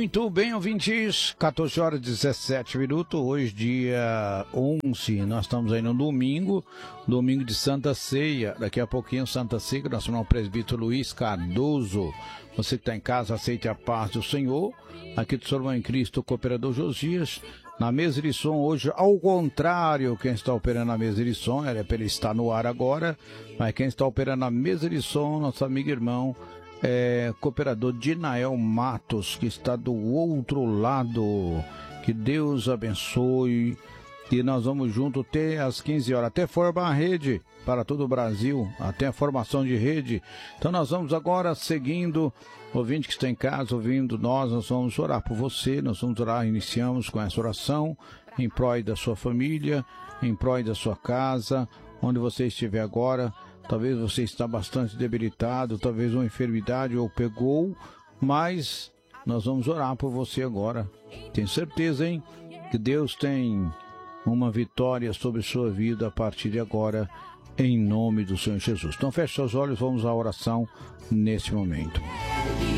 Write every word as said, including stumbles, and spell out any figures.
Muito bem, ouvintes, quatorze horas e dezessete minutos, hoje dia onze, nós estamos aí no domingo, domingo de Santa Ceia, daqui a pouquinho Santa Ceia, nosso irmão presbítero Luiz Cardoso. Você que está em casa, aceite a paz do Senhor, aqui do seu irmão em Cristo, o cooperador Josias, na mesa de som hoje, ao contrário, quem está operando a mesa de som, era para ele estar no ar agora, mas quem está operando a mesa de som, nosso amigo e irmão, É, cooperador Dinael Matos, que está do outro lado. Que Deus abençoe. E nós vamos junto até às quinze horas, até formar a rede para todo o Brasil, até a formação de rede. Então nós vamos agora seguindo, ouvinte que está em casa, ouvindo nós, nós vamos orar por você, nós vamos orar, iniciamos com essa oração, em prol da sua família, em prol da sua casa, onde você estiver agora. Talvez você está bastante debilitado, talvez uma enfermidade ou pegou, mas nós vamos orar por você agora. Tenho certeza, hein, que Deus tem uma vitória sobre sua vida a partir de agora, em nome do Senhor Jesus. Então feche seus olhos, vamos à oração nesse momento.